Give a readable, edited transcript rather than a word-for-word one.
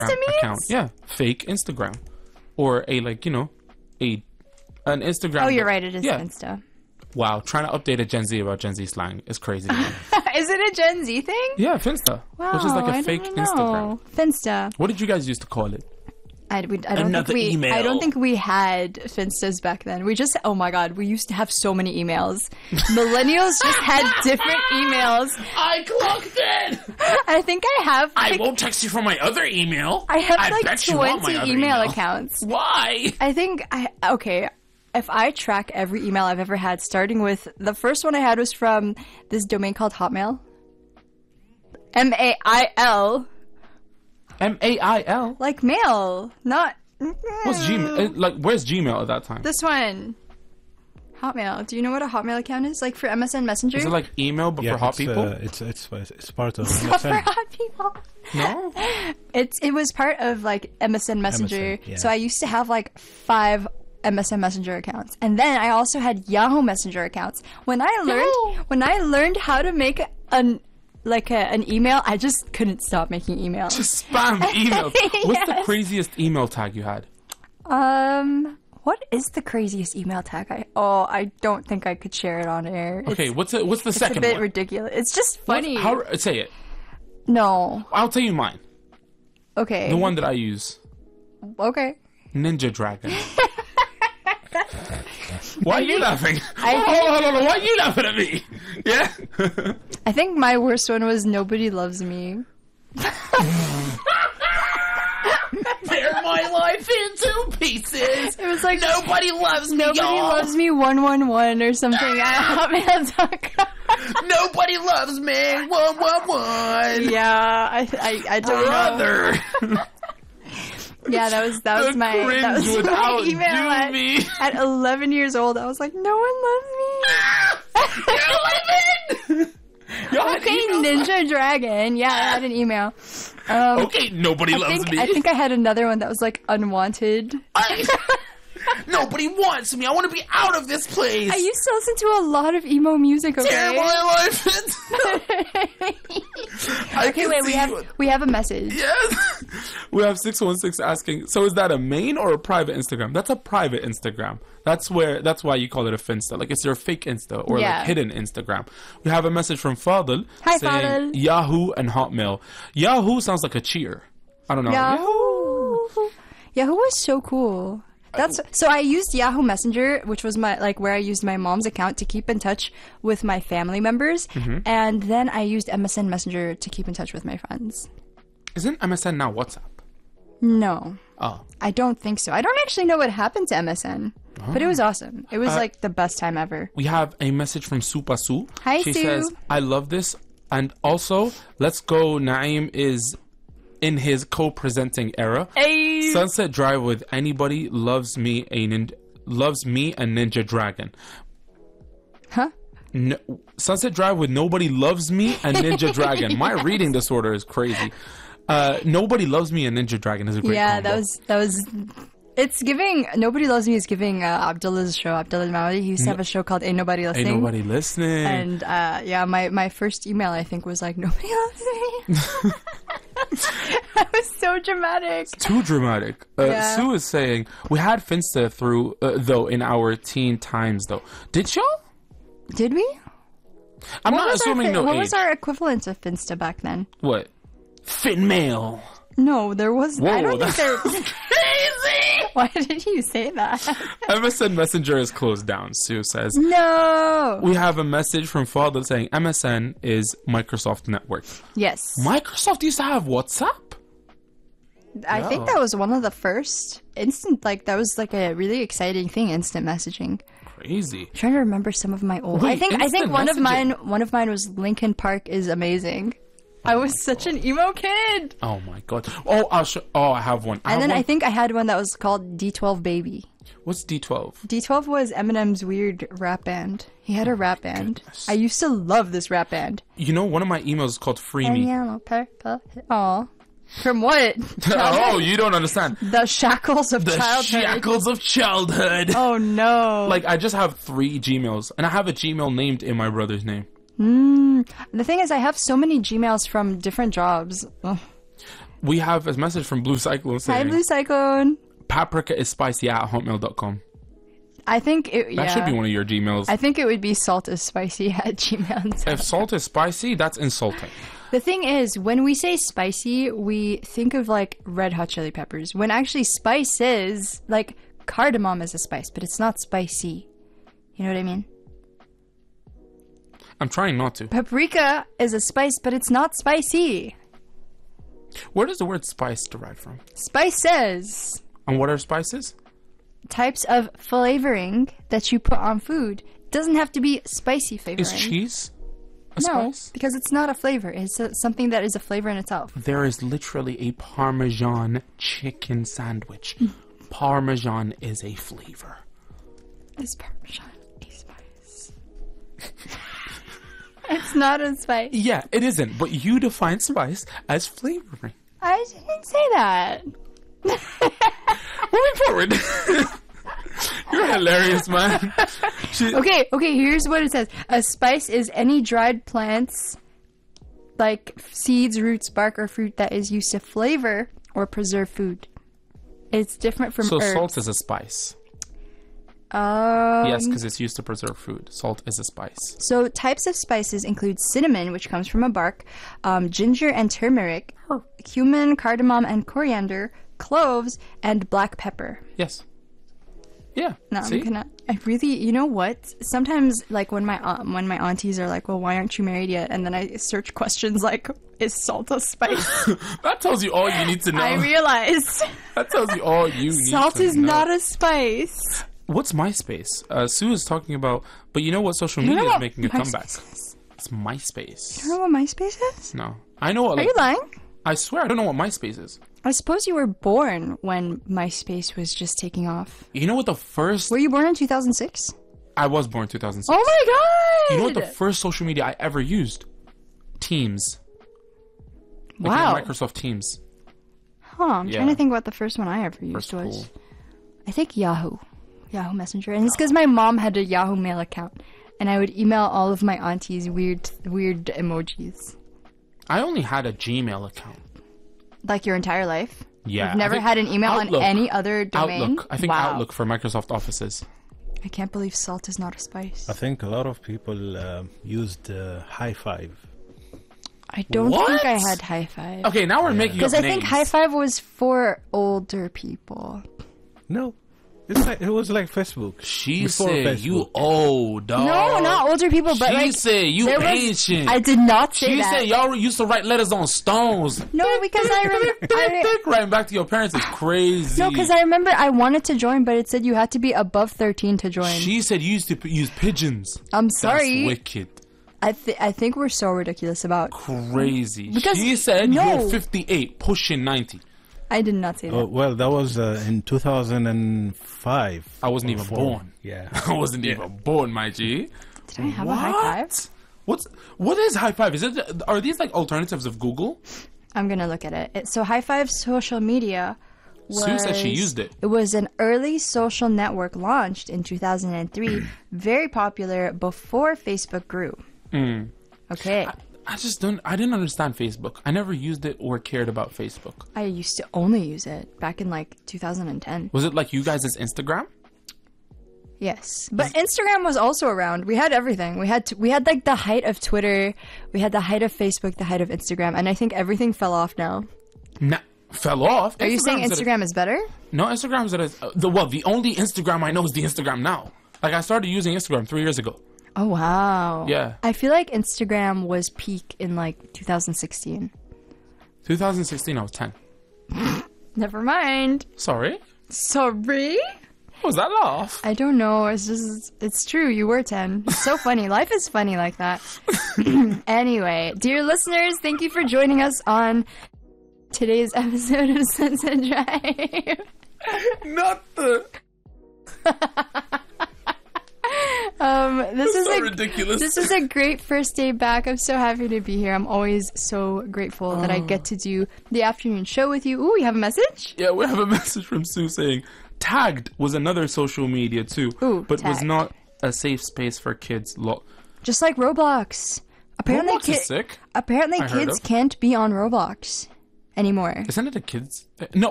account. Yeah, fake Instagram, or a an Instagram. Oh, you're right. It is Finsta. Wow, trying to update a Gen Z about Gen Z slang is crazy. Is it a Gen Z thing? Yeah, Finsta, which is like a fake Instagram. Finsta. What did you guys used to call it? I don't think we had Finstas back then. We just, oh my god, we used to have so many emails. Millennials just had different emails. I clocked it. I think I have. I won't text you from my other email. I have like 20 email accounts. Why? I think if I track every email I've ever had, starting with the first one I had was from this domain called Hotmail. MAIL. MAIL? Like mail, not... What's Gmail? Like, where's Gmail at that time? This one. Hotmail. Do you know what a Hotmail account is? Like for MSN Messenger? Is it like email but for hot people? It's part of MSN. Not for hot people. No? It was part of like MSN Messenger. MSN, yeah. So I used to have like 5 MSN Messenger accounts. And then I also had Yahoo Messenger accounts. When I learned how to make an email, I just couldn't stop making emails. Just spam emails. What's the craziest email tag you had? What is the craziest email tag? I don't think I could share it on air. Okay, what's the second one? It's a bit ridiculous. It's just funny. Say it. No. I'll tell you mine. Okay. The one that I use. Okay. Ninja Dragon. Why are you laughing? Hold on. Why are you laughing at me? Yeah? I think my worst one was Nobody Loves Me. Tear my life into pieces. It was like Nobody Loves Me, Nobody y'all. Loves Me 111 or something at hotmail.com. Nobody Loves Me 111. Yeah, I don't know. Yeah, that was my email at 11 years old. I was like, no one loves me. Okay, Ninja Dragon. Yeah, I had an email. Okay, nobody loves me. I think I had another one that was like unwanted. Nobody wants me. I want to be out of this place. I used to listen to a lot of emo music. Okay, tear my life. Okay, wait. We have a message. Yes, we have 616 asking. So is that a main or a private Instagram? That's a private Instagram. That's why you call it a Finsta. Like it's your fake Insta or like hidden Instagram. We have a message from Fadl saying Fadl. Yahoo and Hotmail. Yahoo sounds like a cheer. I don't know. Yahoo was so cool. So I used Yahoo Messenger, which was where I used my mom's account to keep in touch with my family members, and then I used MSN Messenger to keep in touch with my friends. Isn't MSN now WhatsApp? No. Oh. I don't think so. I don't actually know what happened to MSN, but it was awesome. It was like the best time ever. We have a message from Supa Su. Hi, She Sue. says, I love this, and also, let's go, Naeem is in his co-presenting era. Hey. Sunset Drive with Anybody Loves Me and Ninja Dragon. Huh? No, Sunset Drive with Nobody Loves Me and Ninja Dragon. My reading disorder is crazy. Nobody Loves Me and Ninja Dragon is a great combo. that was it's giving Nobody Loves Me is giving Abdullah's show, Abdullah Maudi. He used to have a show called Ain't Nobody Listening. Ain't Nobody Listening. And my first email I think was like, Nobody loves me. That was so dramatic. It's too dramatic. Sue is saying we had Finsta through though in our teen times though. Did y'all? Did we? I'm not assuming no age. What was our equivalent of Finsta back then? What? Finmail. No, there was. Whoa, I don't think there. Crazy. Why did you say that? MSN Messenger is closed down. Sue says. No. We have a message from Father saying MSN is Microsoft Network. Yes. Microsoft used to have WhatsApp. I think that was one of the first instant. That was like a really exciting thing. Instant messaging. Crazy. I'm trying to remember some of my old. Wait, I think one messaging. of mine was Linkin Park is amazing. I was such an emo kid. Oh my god. Oh, I have one. I think I had one that was called D12 Baby. What's D12? D12 was Eminem's weird rap band. He had a rap band. Goodness. I used to love this rap band. You know, one of my emails is called Free And Me. yellow purple. Aw. From what? Oh, you don't understand. The shackles of The childhood. shackles of childhood. Oh no. Like, I just have 3 Gmails, and I have a Gmail named in my brother's name. The thing is, I have so many Gmails from different jobs. Ugh. We have a message from Blue Cyclone Hi, saying, Blue Cyclone. paprika is spicy at hotmail.com. I think That should be one of your Gmails. I think it would be salt is spicy at gmail. If salt is spicy, that's insulting. The thing is, when we say spicy, we think of like red hot chili peppers. When actually spice is like cardamom is a spice, but it's not spicy. You know what I mean? I'm trying not to. Paprika is a spice, but it's not spicy. Where does the word spice derive from? Spices. And what are spices? Types of flavoring that you put on food. It doesn't have to be spicy flavoring. Is cheese a No, spice? because it's not a flavor. It's something that is a flavor in itself. There is literally a Parmesan chicken sandwich. Parmesan is a flavor. Is Parmesan a spice? It's not a spice. Yeah, it isn't, but you define spice as flavoring. I didn't say that. Moving forward. You're hilarious, man. Okay, here's what it says. A spice is any dried plants, like seeds, roots, bark, or fruit that is used to flavor or preserve food. It's different from So herbs. salt is a spice. Yes, because it's used to preserve food. Salt is a spice. So types of spices include cinnamon, which comes from a bark, ginger and turmeric, cumin, cardamom, and coriander, cloves, and black pepper. Yes. Yeah. No, See? I really, you know what? Sometimes, like when my aunties are like, "Well, why aren't you married yet?" and then I search questions like, "Is salt a spice?" That tells you all you need to know. I realized That tells you all you need salt to is know. not a spice. What's MySpace? Sue is talking about, but you know what social You know media what is making a comeback? MySpace is? It's MySpace. You know what MySpace is? No. I know what, Are you lying? I swear I don't know what MySpace is. I suppose you were born when MySpace was just taking off. You know what the first... Were you born in 2006? I was born in 2006. Oh my god! You know what the first social media I ever used? Teams. Like, Wow. Microsoft Teams. Huh, I'm Yeah. trying to think what the first one I ever used First was. cool. I think Yahoo Messenger. And it's because my mom had a Yahoo Mail account. And I would email all of my aunties weird emojis. I only had a Gmail account. Like your entire life? Yeah. You've never I think had an email Outlook. on any other domain? Outlook. I think Wow. Outlook for Microsoft Offices. I can't believe salt is not a spice. I think a lot of people used High Five. I don't What? think I had High Five. Okay, now we're making up Because I names. think High Five was for older people. No, it was like Facebook. She Before said Facebook. you old, dog. No, not older people, but She like... said you there was- ancient. I did not say She that. said y'all used to write letters on stones. No, because I remember... Writing back to your parents is crazy. No, because I remember I wanted to join, but it said you had to be above 13 to join. She said you used to use pigeons. I'm That's sorry. wicked. I think we're so ridiculous about... Crazy. Because- She said no. you're 58, pushing 90. I did not say that. Oh, well, that was in 2005. I wasn't even Or 4. born. Yeah. I wasn't even born, my G. Did I have a high five? What is high five? Are these like alternatives of Google? I'm going to look at it. So High Five social media was... Sue said she used it. It was an early social network launched in 2003. Very popular before Facebook grew. Okay. I didn't understand Facebook. I never used it or cared about Facebook. I used to only use it back in like 2010. Was it like you guys' Instagram? Yes, but Instagram was also around. We had everything. We had like the height of Twitter, we had the height of Facebook, the height of Instagram, and I think everything fell off now. Nah, fell off. Are you saying Instagram's at a- Instagram is better? No, Instagram's at the only Instagram I know is the Instagram now. Like I started using Instagram 3 years ago. Oh wow. Yeah. I feel like Instagram was peak in like 2016. 2016, I was 10. Never mind. Sorry. Sorry? What was that laugh? I don't know. It's true. You were 10. It's so funny. Life is funny like that. Anyway, dear listeners, thank you for joining us on today's episode of Sunset Drive. Not the... This is so ridiculous. This is a great first day back. I'm so happy to be here. I'm always so grateful that I get to do the afternoon show with you. Ooh, we have a message? Yeah, we have a message from Sue saying, Tagged was another social media too, Ooh, but was Tagged. not a safe space for kids. Just like Roblox. Apparently, Roblox is sick. Apparently I heard kids of. can't be on Roblox. anymore. Isn't it a kids? No,